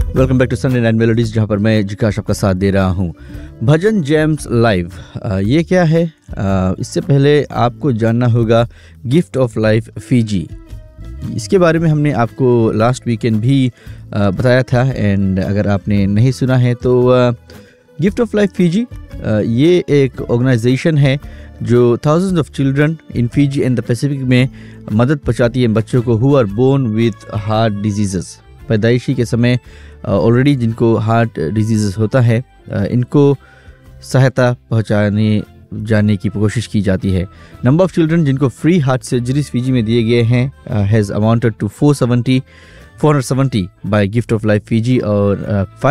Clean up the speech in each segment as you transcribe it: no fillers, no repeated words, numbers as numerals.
Welcome back to Sunday night melodies, जहाँ पर मैं जिकाश आपका साथ दे रहा हूँ। भजन जैम्स लाइव, ये क्या है? इससे पहले आपको जानना होगा गिफ्ट ऑफ लाइफ फीजी। इसके बारे में हमने आपको लास्ट वीकेंड भी बताया था, एंड अगर आपने नहीं सुना है तो गिफ्ट ऑफ लाइफ फीजी ये एक ऑर्गेनाइजेशन है जो thousands of children in Fiji and the Pacific में मदद पहुँचाती है बच्चों को who are born with heart disease. पैदाइशी के समय ऑलरेडी जिनको हार्ट डिजीज़ होता है, इनको सहायता पहुंचाने जाने की कोशिश की जाती है। नंबर ऑफ चिल्ड्रन जिनको फ्री हार्ट सर्जरीज फीजी में दिए गए हैं has amounted to 470 bye gift of life Fiji, और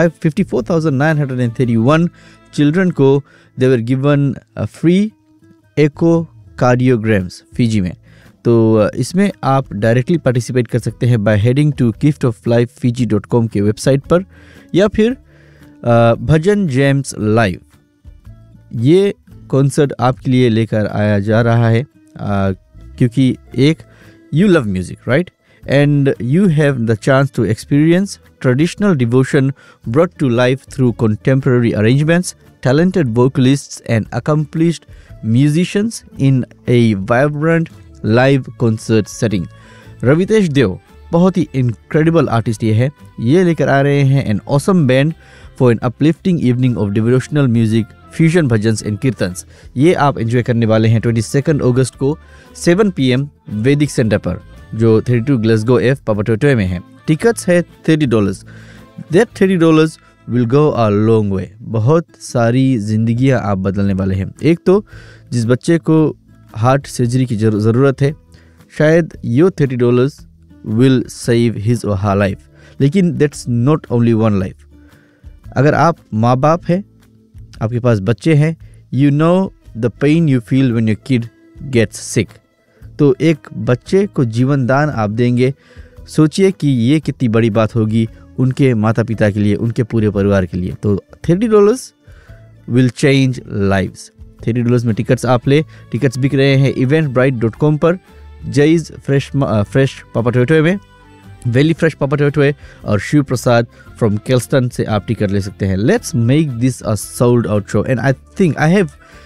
54,931 चिल्ड्रन को दे वर गिवन फ्री एकोकार्डियोग्राम्स फीजी में। तो इसमें आप डायरेक्टली पार्टिसिपेट कर सकते हैं बाय हेडिंग टू giftoflifefiji.com के वेबसाइट पर, या फिर भजन जैम्स लाइव ये कॉन्सर्ट आपके लिए लेकर आया जा रहा है, क्योंकि एक you love music, right, and you have the chance to experience traditional devotion brought to life through contemporary arrangements, talented vocalists and accomplished musicians in a vibrant live concert setting. रवितेश देव बहुत ही इनक्रेडिबल आर्टिस्ट ये लेकर आ रहे हैं an awesome band for an uplifting evening of devotional music, fusion bhajans and kirtans. ये आप enjoy करने वाले हैं 22 अगस्त को 7 PM वैदिक सेंटर पर, जो 32 ग्लासगो F पापाटोटोए में है। टिकट्स है $30। That $30 will go a long way. बहुत सारी जिंदगियां आप बदलने वाले हैं। एक तो जिस बच्चे को हार्ट सर्जरी की ज़रूरत है, शायद यो $30 विल सेव हिज और हर लाइफ। लेकिन that's not only one life. अगर आप माँ बाप हैं, आपके पास बच्चे हैं, you know the pain you feel when your kid gets सिक। तो एक बच्चे को जीवन दान आप देंगे, सोचिए कि ये कितनी बड़ी बात होगी उनके माता पिता के लिए, उनके पूरे परिवार के लिए। तो $30 विल चेंज लाइव्स। $30 में टिकट्स आप ले। टिकट्स बिक रहे हैं eventbrite.com पर, जईज फ्रेश पापाटोटोए में, वैली फ्रेश पापाटोटोए और शिव प्रसाद फ्रॉम केल्स्टन से आप टिकट ले सकते हैं। Let's make this a sold out show, and I think I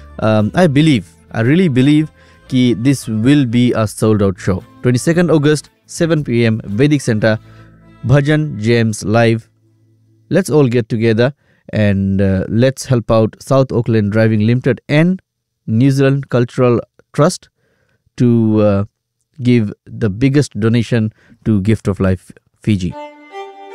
really believe कि this will be a sold out show. 22 August 7 PM वैदिक centre, bhajan jams live. Let's all get together and let's help out South Auckland Driving Limited and New Zealand Cultural Trust to give the biggest donation to Gift of Life Fiji.